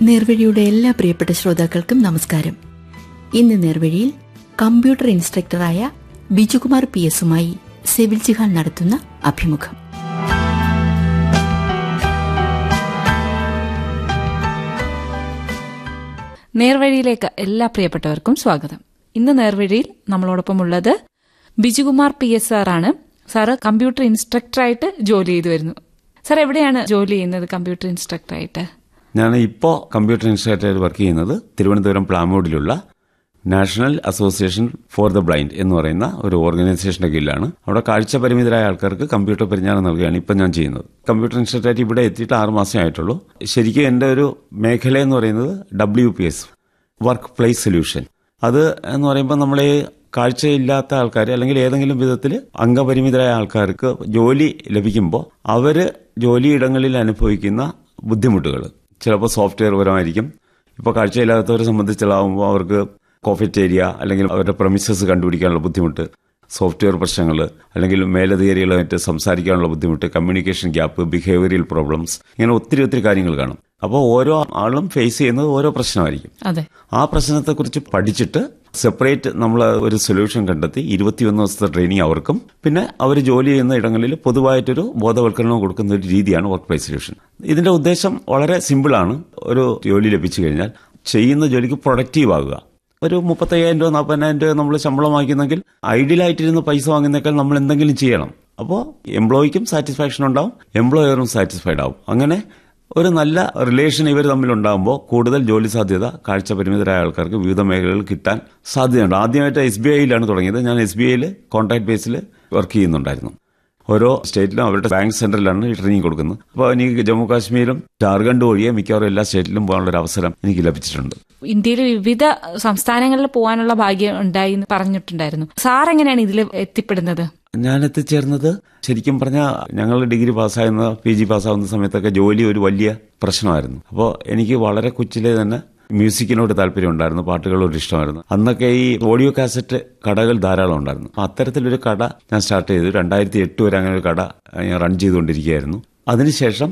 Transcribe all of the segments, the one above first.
നേർവഴിയുടെ എല്ലാ പ്രിയപ്പെട്ട ശ്രോതാക്കൾക്കും നമസ്കാരം. ഇന്ന് നേർവഴിയിൽ കമ്പ്യൂട്ടർ ഇൻസ്ട്രക്ടറായ ബിജുകുമാർ PS-യുമായി സെവിൽ ജിഹാൻ നടത്തുന്ന അഭിമുഖം. നേർവഴിയിലേക്ക് എല്ലാ പ്രിയപ്പെട്ടവർക്കും സ്വാഗതം. ഇന്ന് നേർവഴിയിൽ നമ്മളോടൊപ്പം ഉള്ളത് ബിജുകുമാർ PS സാറാണ്. സാറ് കമ്പ്യൂട്ടർ ഇൻസ്ട്രക്ടറായിട്ട് ജോലി ചെയ്തു വരുന്നു. സാർ എവിടെയാണ് ജോലി ചെയ്യുന്നത് കമ്പ്യൂട്ടർ ഇൻസ്ട്രക്ടറായിട്ട്? ഞാൻ ഇപ്പോൾ കമ്പ്യൂട്ടർ ഇൻസ്ട്രക്ടറായിട്ട് വർക്ക് ചെയ്യുന്നത് Thiruvananthapuram പ്ലാമൂടിലുള്ള national association for the blind എന്ന് പറയുന്ന ഒരു ഓർഗനൈസേഷന്റെ കീഴിലാണ്. അവിടെ കാഴ്ച പരിമിതരായ ആൾക്കാർക്ക് കമ്പ്യൂട്ടർ പരിജ്ഞാനം നൽകുകയാണ് ഇപ്പം ഞാൻ ചെയ്യുന്നത്. കമ്പ്യൂട്ടർ ഇൻസ്ട്രക്ടറായിട്ട് ഇവിടെ എത്തിയിട്ട് 6 മാസമേ ആയിട്ടുള്ളൂ. ശരിക്കും എൻ്റെ ഒരു മേഖല എന്ന് പറയുന്നത് WPS, വർക്ക് പ്ലേസ് സൊല്യൂഷൻ. അത് എന്ന് പറയുമ്പോൾ നമ്മളെ കാഴ്ചയില്ലാത്ത ആൾക്കാർ അല്ലെങ്കിൽ ഏതെങ്കിലും വിധത്തിൽ അംഗപരിമിതരായ ആൾക്കാർക്ക് ജോലി ലഭിക്കുമ്പോൾ അവർ ജോലിയിടങ്ങളിൽ അനുഭവിക്കുന്ന ബുദ്ധിമുട്ടുകൾ ചിലപ്പോൾ സോഫ്റ്റ്വെയർ പരമായിരിക്കും. ഇപ്പോൾ കാഴ്ചയില്ലാത്തവരെ സംബന്ധിച്ചാകുമ്പോൾ അവർക്ക് കോഫറ്റേരിയ അല്ലെങ്കിൽ അവരുടെ പ്രമിസസ് കണ്ടുപിടിക്കാനുള്ള ബുദ്ധിമുട്ട്, സോഫ്റ്റ്വെയർ പ്രശ്നങ്ങൾ, അല്ലെങ്കിൽ മേലധികാരികളുമായിട്ട് സംസാരിക്കാനുള്ള ബുദ്ധിമുട്ട്, കമ്മ്യൂണിക്കേഷൻ ഗ്യാപ്പ്, ബിഹേവിയറൽ പ്രോബ്ലംസ്, ഇങ്ങനെ ഒത്തിരി കാര്യങ്ങൾ കാണും. അപ്പോൾ ഓരോ ആളും ഫേസ് ചെയ്യുന്നത് ഓരോ പ്രശ്നമായിരിക്കും. ആ പ്രശ്നത്തെക്കുറിച്ച് പഠിച്ചിട്ട് സെപ്പറേറ്റ് നമ്മൾ ഒരു സൊല്യൂഷൻ കണ്ടെത്തി 21 ദിവസത്തെ ട്രെയിനിങ് അവർക്കും പിന്നെ അവർ ജോലി ചെയ്യുന്ന ഇടങ്ങളിൽ പൊതുവായിട്ടൊരു ബോധവൽക്കരണം കൊടുക്കുന്ന ഒരു രീതിയാണ് വർക്ക് പ്ലേസ് സൊല്യൂഷൻ. ഇതിന്റെ ഉദ്ദേശം വളരെ സിമ്പിളാണ്. ഒരു ജോലി ലഭിച്ചു കഴിഞ്ഞാൽ ചെയ്യുന്ന ജോലിക്ക് പ്രൊഡക്റ്റീവ് ആകുക. ഒരു 35,000 രൂപ 40,000 രൂപ നമ്മൾ ശമ്പളം വാങ്ങിക്കുന്നെങ്കിൽ ഐഡിയലായിട്ടിരുന്ന് പൈസ വാങ്ങുന്നേക്കാൾ നമ്മൾ എന്തെങ്കിലും ചെയ്യണം. അപ്പോൾ എംപ്ലോയിക്കും സാറ്റിസ്ഫാക്ഷൻ ഉണ്ടാവും, എംപ്ലോയറും സാറ്റിസ്ഫൈഡ് ആവും. അങ്ങനെ ഒരു നല്ല റിലേഷൻ ഇവർ തമ്മിലുണ്ടാകുമ്പോൾ കൂടുതൽ ജോലി സാധ്യത കാഴ്ച പരിമിതരായ ആൾക്കാർക്ക് വിവിധ മേഖലകളിൽ കിട്ടാൻ സാധ്യതയുണ്ട്. ആദ്യമായിട്ട് SBIയിലാണ് തുടങ്ങിയത്. ഞാൻ SBIയിൽ കോൺട്രാക്ട് ബേസിൽ വർക്ക് ചെയ്യുന്നുണ്ടായിരുന്നു. ഓരോ സ്റ്റേറ്റിലും അവരുടെ ബാങ്ക് സെന്ററിലാണ് ട്രെയിനിങ് കൊടുക്കുന്നത്. അപ്പോൾ എനിക്ക് ജമ്മു കാശ്മീരും ജാർഖണ്ഡ് ഒഴികെ മിക്കവാറും എല്ലാ സ്റ്റേറ്റിലും പോകാനുള്ള ഒരു അവസരം എനിക്ക് ലഭിച്ചിട്ടുണ്ട്. ഇന്ത്യയിലെ വിവിധ സംസ്ഥാനങ്ങളിൽ പോകാനുള്ള ഭാഗ്യം ഉണ്ടായി എന്ന് പറഞ്ഞിട്ടുണ്ടായിരുന്നു. സാർ എങ്ങനെയാണ് ഇതിൽ എത്തിപ്പെടുന്നത്? ഞാൻ എത്തിച്ചേർന്നത് ശരിക്കും പറഞ്ഞാൽ ഞങ്ങൾ ഡിഗ്രി പാസ്സാകുന്ന PG പാസ്സാകുന്ന സമയത്തൊക്കെ ജോലി ഒരു വലിയ പ്രശ്നമായിരുന്നു. അപ്പോൾ എനിക്ക് വളരെ കൊച്ചിലെ തന്നെ മ്യൂസിക്കിനോട് താല്പര്യം ഉണ്ടായിരുന്നു, പാട്ടുകളോട് ഇഷ്ടമായിരുന്നു. അന്നൊക്കെ ഈ ഓഡിയോ കാസറ്റ് കടകൾ ധാരാളം ഉണ്ടായിരുന്നു. അത്തരത്തിലൊരു കട ഞാൻ സ്റ്റാർട്ട് ചെയ്തു. 2008 വരെ അങ്ങനെ ഒരു കട ഞാൻ റൺ ചെയ്തുകൊണ്ടിരിക്കുകയായിരുന്നു. അതിനുശേഷം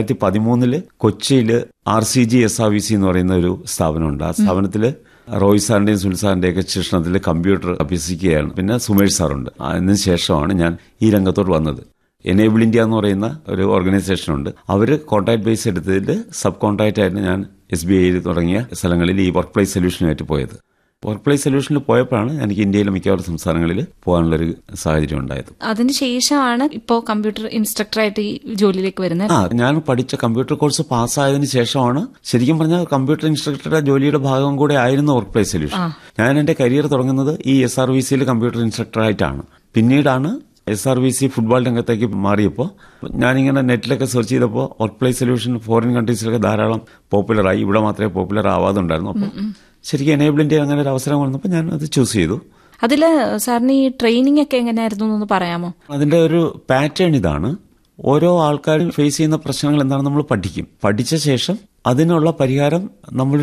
2013 കൊച്ചിയിൽ RCG SRVC എന്ന് പറയുന്ന ഒരു സ്ഥാപനമുണ്ട്. ആ സ്ഥാപനത്തിൽ റോയ് സാറിന്റെയും സുനിൽ സാറിന്റെയും ഒക്കെ ശിക്ഷണത്തിൽ കമ്പ്യൂട്ടർ അഭ്യസിക്കുകയാണ്. പിന്നെ സുമേഷ് സാറുണ്ട്. അതിന് ശേഷമാണ് ഞാൻ ഈ രംഗത്തോട്ട് വന്നത്. എനേബിൾ ഇന്ത്യ എന്ന് പറയുന്ന ഒരു ഓർഗനൈസേഷൻ ഉണ്ട്. അവർ കോൺട്രാക്ട് ബേസ് എടുത്തതിൽ സബ് കോൺട്രാക്ട് ആയിട്ട് ഞാൻ SBIയിൽ തുടങ്ങിയ സ്ഥലങ്ങളിൽ ഈ വർക്ക് പ്ലേസ് സൊല്യൂഷനുമായിട്ട് പോയത്. വർക്ക് പ്ലേസ് സൊല്യൂഷനിൽ പോയപ്പോഴാണ് എനിക്ക് ഇന്ത്യയിലെ മിക്കവാറും സംസ്ഥാനങ്ങളിൽ പോകാനുള്ളൊരു സാഹചര്യം ഉണ്ടായത്. അതിനുശേഷമാണ് ഇപ്പോൾ കമ്പ്യൂട്ടർ ഇൻസ്ട്രക്ടറായിട്ട് ഈ ജോലിയിലേക്ക് വരുന്നത്. ഞാൻ പഠിച്ച കമ്പ്യൂട്ടർ കോഴ്സ് പാസ്സായതിനു ശേഷമാണ് ശരിക്കും പറഞ്ഞാൽ കമ്പ്യൂട്ടർ ഇൻസ്ട്രക്ടറുടെ ജോലിയുടെ ഭാഗം കൂടെ ആയിരുന്നു വർക്ക് പ്ലേസ് സൊല്യൂഷൻ. ഞാൻ എന്റെ കരിയർ തുടങ്ങുന്നത് ഈ SRVCയിൽ കമ്പ്യൂട്ടർ ഇൻസ്ട്രക്ടറായിട്ടാണ്. പിന്നീടാണ് SRVC ഫുട്ബോൾ രംഗത്തേക്ക് മാറിയപ്പോൾ ഞാനിങ്ങനെ നെറ്റിലൊക്കെ സെർച്ച് ചെയ്തപ്പോൾ വർക്ക് പ്ലേസ് സൊല്യൂഷൻ ഫോറിൻ കൺട്രീസിലൊക്കെ ധാരാളം പോപ്പുലറായി. ഇവിടെ മാത്രമേ പോപ്പുലർ ആവാതുണ്ടായിരുന്നു. അപ്പോൾ ശരിക്കും എനേബിൾ ഇന്ത്യ അങ്ങനെ ഒരു അവസരം വന്നപ്പോൾ ഞാൻ അത് ചൂസ് ചെയ്തു. അതില് സാറിന് ഈ ട്രെയിനിങ് ഒക്കെ എങ്ങനെയായിരുന്നു എന്ന് പറയാമോ? അതിന്റെ ഒരു പാറ്റേൺ ഇതാണ്. ഓരോ ആൾക്കാരും ഫേസ് ചെയ്യുന്ന പ്രശ്നങ്ങൾ എന്താണെന്ന് നമ്മൾ പഠിക്കും. പഠിച്ച ശേഷം അതിനുള്ള പരിഹാരം നമ്മൾ